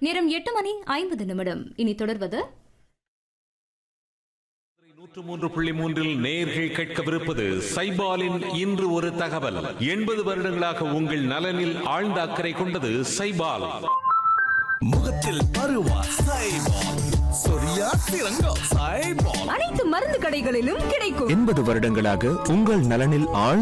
நேரம் 8:50. இனி தொடர்வது 103.3 நேயர்கள் கேட்கவிருப்பது சைபாலின் இன்று ஒரு தகவல். 80 வருடங்களாக உங்கள் நலனில் ஆழ்ந்த அக்கறை கொண்டது சைபால். முகத்தில் பருவா சைபால், சொரியா சிறங்கா சைபால், அனைத்து மருந்து கடைகளிலும் கிடைக்கும். 80 வருடங்களாக உங்கள் நலனில்